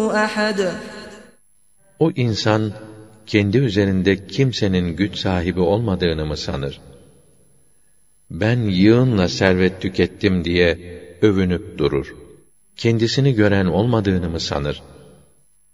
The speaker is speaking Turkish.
أحد. O insan, kendi üzerinde kimsenin güç sahibi olmadığını mı sanır? Ben yığınla servet tükettim diye övünüp durur. Kendisini gören olmadığını mı sanır?